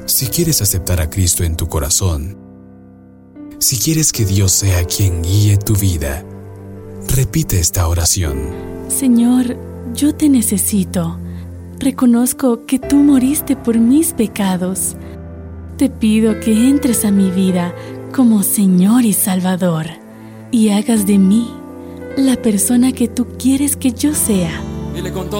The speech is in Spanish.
Si quieres aceptar a Cristo en tu corazón, si quieres que Dios sea quien guíe tu vida, repite esta oración. Señor, yo te necesito. Reconozco que tú moriste por mis pecados. Te pido que entres a mi vida como Señor y Salvador y hagas de mí la persona que tú quieres que yo sea. Dile con todo.